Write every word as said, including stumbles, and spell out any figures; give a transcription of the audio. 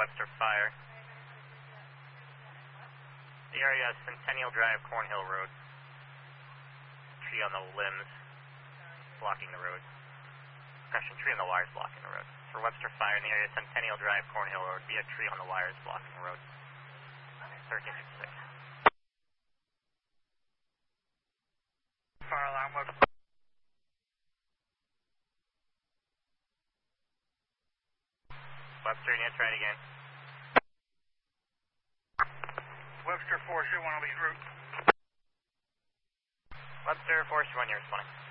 Webster Fire. The area is Centennial Drive, Cornhill Road. Tree on the limbs blocking the road. Correction, tree on the wires blocking the road. For Webster Fire in the area Centennial Drive, Cornhill Road, be a tree on the wires blocking the road. thirteen fifty-six. Fire alarm, Webster. Webster, you need to try it again. Webster, Force, you want to lead route. Webster, Force, you want your responding.